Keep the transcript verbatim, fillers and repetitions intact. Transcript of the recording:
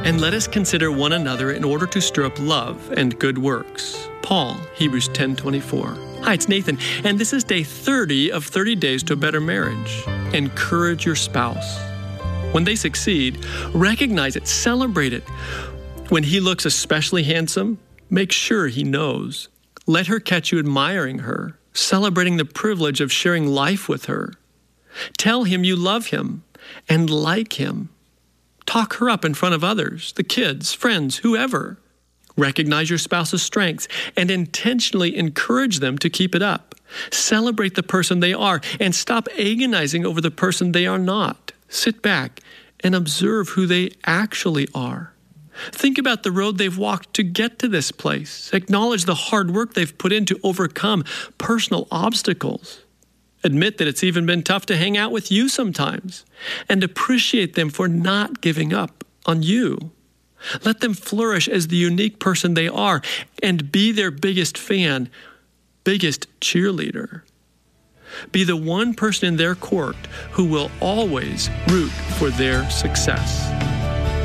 And let us consider one another in order to stir up love and good works. Paul, Hebrews ten twenty-four. Hi, it's Nathan, and this is day thirty of thirty days to a better marriage. Encourage your spouse. When they succeed, recognize it, celebrate it. When he looks especially handsome, make sure he knows. Let her catch you admiring her, celebrating the privilege of sharing life with her. Tell him you love him and like him. Talk her up in front of others, the kids, friends, whoever. Recognize your spouse's strengths and intentionally encourage them to keep it up. Celebrate the person they are and stop agonizing over the person they are not. Sit back and observe who they actually are. Think about the road they've walked to get to this place. Acknowledge the hard work they've put in to overcome personal obstacles. Admit that it's even been tough to hang out with you sometimes, and appreciate them for not giving up on you. Let them flourish as the unique person they are and be their biggest fan, biggest cheerleader. Be the one person in their court who will always root for their success.